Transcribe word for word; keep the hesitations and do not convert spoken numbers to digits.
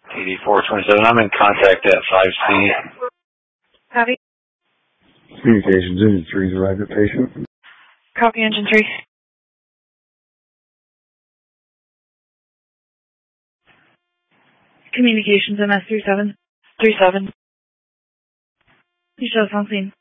eighty-four twenty-seven, I'm in contact at five C. Copy. Communications Engine three, arrived at patient. Copy, Engine three. Communications M S three seven. three seven. You show something.